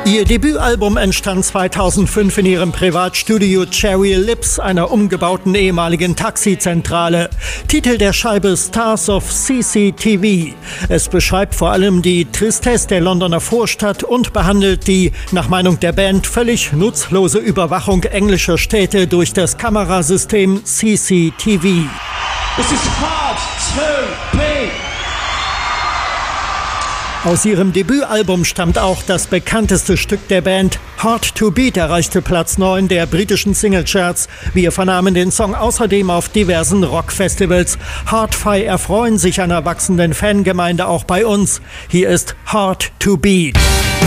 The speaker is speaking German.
Ihr Debütalbum entstand 2005 in ihrem Privatstudio Cherry Lips, einer umgebauten ehemaligen Taxizentrale. Titel der Scheibe Stars of CCTV. Es beschreibt vor allem die Tristesse der Londoner Vorstadt und behandelt die, nach Meinung der Band, völlig nutzlose Überwachung englischer Städte durch das Kamerasystem CCTV. This is hard to beat. Aus ihrem Debütalbum stammt auch das bekannteste Stück der Band. Hard to Beat erreichte Platz 9 der britischen Singlecharts. Wir vernahmen den Song außerdem auf diversen Rockfestivals. Hard-Fi erfreuen sich einer wachsenden Fangemeinde auch bei uns. Hier ist Hard to Beat.